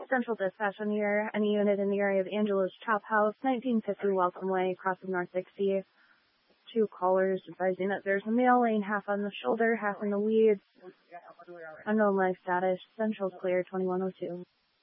Central Dispatch on the air. Any unit in the area of Angelo's Chop House, 1950 Welcome Way, across from North 60. Two callers advising that there's a male laying half on the shoulder, half in the weeds. Unknown life status. Central's clear, 2102.